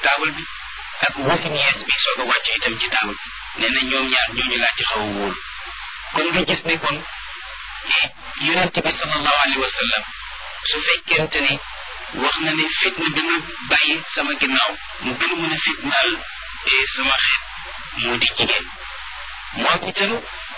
taabal bi ak wasin yees bi soog a wàcc itam ci taabal bi nee na ñoom ñaar ñooñu laa ci xaw a wóolu kon nga gis ne kon yonent bi sallallahu alayhi wa sallam su fekkente ni wax na ne fitna bi ma bàyyi sama ginnaaw mu gën a mën a fitnaal sama xeet moo di jigéen moom itam